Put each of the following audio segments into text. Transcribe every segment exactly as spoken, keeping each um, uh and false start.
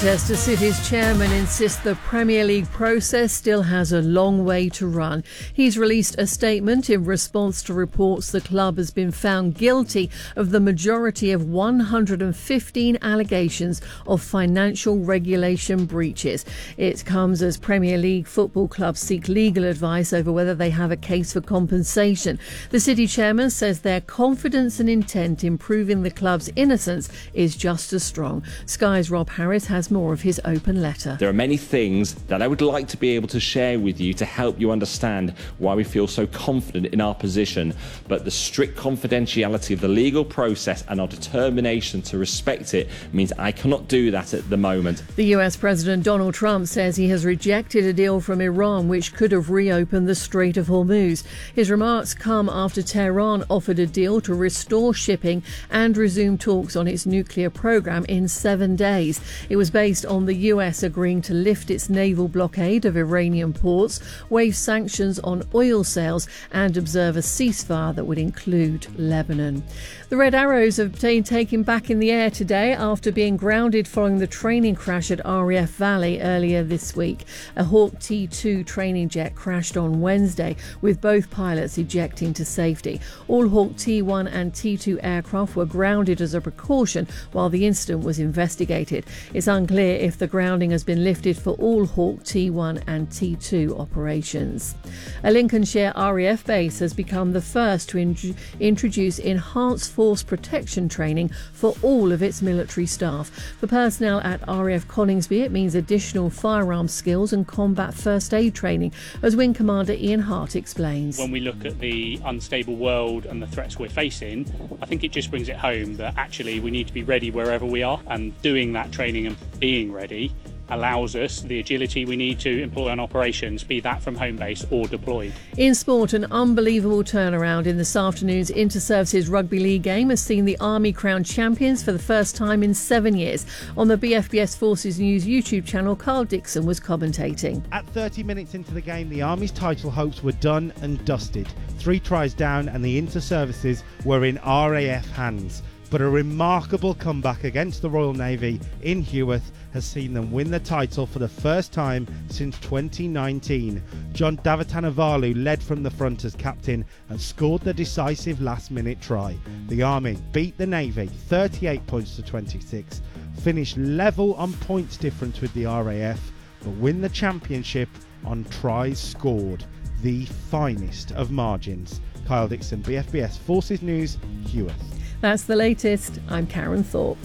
Manchester City's chairman insists the Premier League process still has a long way to run. He's released a statement in response to reports the club has been found guilty of the majority of one hundred fifteen allegations of financial regulation breaches. It comes as Premier League football clubs seek legal advice over whether they have a case for compensation. The City chairman says their confidence and intent in proving the club's innocence is just as strong. Sky's Rob Harris has more of his open letter. There are many things that I would like to be able to share with you to help you understand why we feel so confident in our position, but the strict confidentiality of the legal process and our determination to respect it means I cannot do that at the moment. The U S President Donald Trump says he has rejected a deal from Iran which could have reopened the Strait of Hormuz. His remarks come after Tehran offered a deal to restore shipping and resume talks on its nuclear program in seven days. It was based on the U S agreeing to lift its naval blockade of Iranian ports, waive sanctions on oil sales and observe a ceasefire that would include Lebanon. The Red Arrows have been taken back in the air today after being grounded following the training crash at R A F Valley earlier this week. A Hawk T two training jet crashed on Wednesday with both pilots ejecting to safety. All Hawk T one and T two aircraft were grounded as a precaution while the incident was investigated. It's unclear if the grounding has been lifted for all Hawk T one and T two operations. A Lincolnshire R A F base has become the first to in- introduce enhanced force protection training for all of its military staff. For personnel at R A F Coningsby, it means additional firearms skills and combat first aid training, as Wing Commander Ian Hart explains. When we look at the unstable world and the threats we're facing, I think it just brings it home that actually we need to be ready wherever we are, and doing that training and being ready allows us the agility we need to employ on operations, be that from home base or deployed. In sport, an unbelievable turnaround in this afternoon's Inter-Services Rugby League game has seen the Army crowned champions for the first time in seven years. On the B F B S Forces News YouTube channel, Carl Dixon was commentating. At thirty minutes into the game, the Army's title hopes were done and dusted. Three tries down and the Inter-Services were in R A F hands. But a remarkable comeback against the Royal Navy in Heworth has seen them win the title for the first time since twenty nineteen. John Davitanavalu led from the front as captain and scored the decisive last-minute try. The Army beat the Navy thirty-eight points to twenty-six, finished level on points difference with the R A F, but win the championship on tries scored, the finest of margins. Kyle Dixon, B F B S Forces News, Heworth. That's the latest. I'm Karen Thorpe.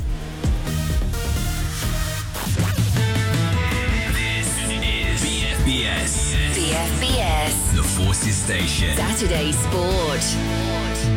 This is B F B S. B F B S. The Forces Station. Saturday Sport.